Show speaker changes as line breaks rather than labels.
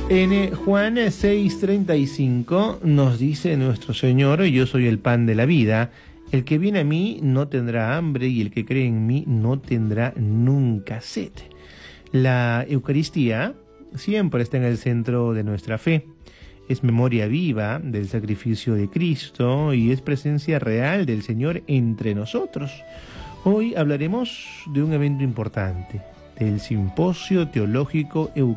En Juan 6:35 nos dice nuestro Señor: yo soy el pan de la vida, el que viene a mí no tendrá hambre y el que cree en mí no tendrá nunca sed. La Eucaristía siempre está en el centro de nuestra fe. Es memoria viva del sacrificio de Cristo y es presencia real del Señor entre nosotros. Hoy hablaremos de un evento importante, del Simposio Teológico Eucarístico